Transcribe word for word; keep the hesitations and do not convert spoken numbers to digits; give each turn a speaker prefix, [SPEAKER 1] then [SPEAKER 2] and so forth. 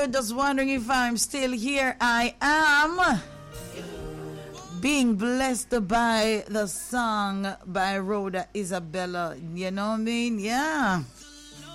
[SPEAKER 1] you're just wondering if I'm still here, I am. Being blessed by the song by Rhoda Isabella. You know what I mean? Yeah.